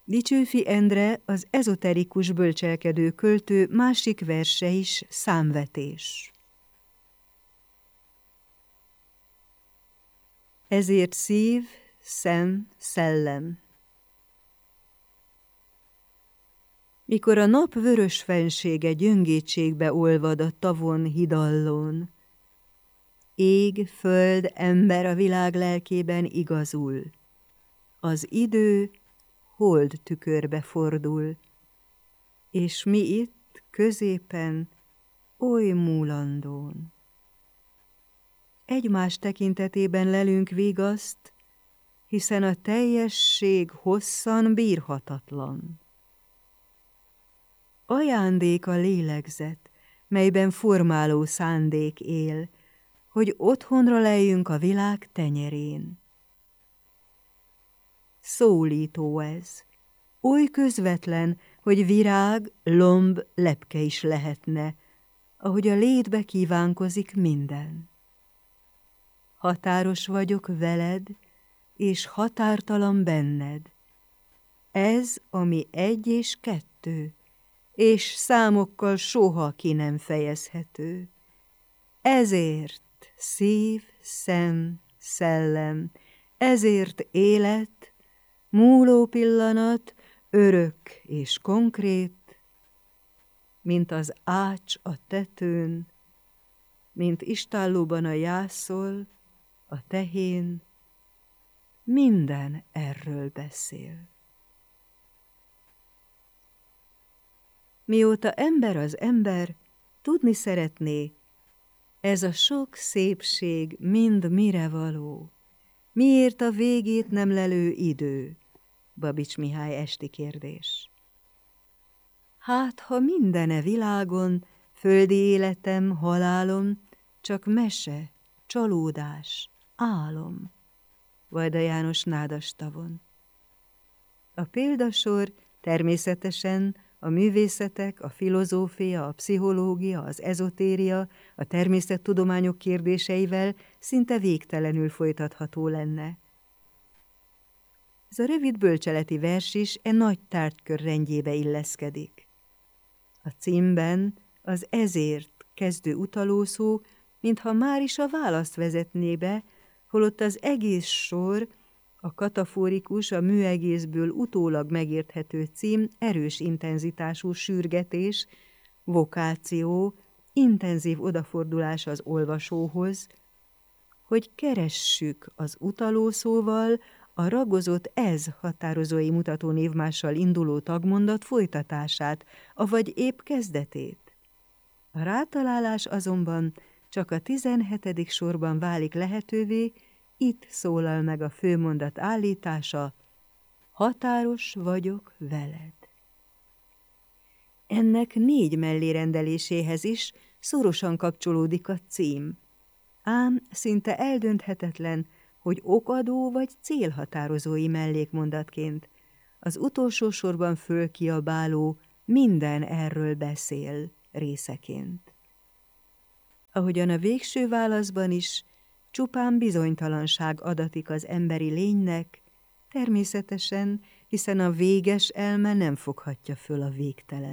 Dicsőfi Endre, az ezoterikus bölcselkedő költő másik verse is számvetés. Ezért szív, szem, szellem. Mikor a nap vörös fensége gyöngétségbe olvad a tavon hidallón, ég, föld, ember a világ lelkében igazul, az idő hold tükörbe fordul, és mi itt, középen, oly múlandón. Egymás tekintetében lelünk vigaszt, hiszen a teljesség hosszan bírhatatlan. Ajándék a lélegzet, melyben formáló szándék él, hogy otthonra lejjünk a világ tenyerén. Szólító ez, oly közvetlen, hogy virág, lomb, lepke is lehetne, ahogy a létbe kívánkozik minden. Határos vagyok veled, és határtalan benned. Ez, ami egy és kettő, és számokkal soha ki nem fejezhető. Ezért szív, szem, szellem, ezért élet, múló pillanat, örök és konkrét, mint az ács a tetőn, mint istállóban a jászol, a tehén, minden erről beszél. Mióta ember az ember, tudni szeretné, ez a sok szépség mind mire való, miért a végét nem lelő idő? Babics Mihály esti kérdés. Hát, ha mindene világon, földi életem, halálom, csak mese, csalódás, álom. Vajda János Nádastavon. A példasor természetesen a művészetek, a filozófia, a pszichológia, az ezotéria, a természettudományok kérdéseivel szinte végtelenül folytatható lenne. Ez a rövid bölcseleti vers is nagy tárgykör rendjébe illeszkedik. A címben az ezért kezdő utalószó, mintha már is a választ vezetné be, holott az egész sor, a kataforikus, a műegészből utólag megérthető cím erős intenzitású sürgetés, vokáció, intenzív odafordulás az olvasóhoz, hogy keressük az utalószóval a ragozott ez határozói mutató névmással induló tagmondat folytatását, avagy épp kezdetét. A rátalálás azonban csak a 17. sorban válik lehetővé, itt szólal meg a főmondat állítása, határos vagyok veled. Ennek 4 mellérendeléséhez is szorosan kapcsolódik a cím, ám szinte eldönthetetlen, hogy okadó vagy célhatározói mellékmondatként. Az utolsó sorban fölkiabáló minden erről beszél részeként. Ahogyan a végső válaszban is, csupán bizonytalanság adatik az emberi lénynek, természetesen, hiszen a véges elme nem foghatja föl a végtelen.